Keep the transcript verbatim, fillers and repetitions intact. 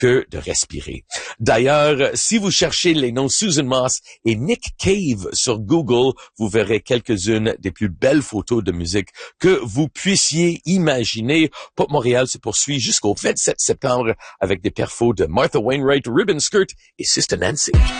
que de respirer. D'ailleurs, si vous cherchez les noms Susan Moss et Nick Cave sur Google, vous verrez quelques-unes des plus belles photos de musique que vous puissiez imaginer. Pop Montréal se poursuit jusqu'au vingt-sept septembre avec des perfos de Martha Wainwright, Ribbon Skirt et Sister Nancy.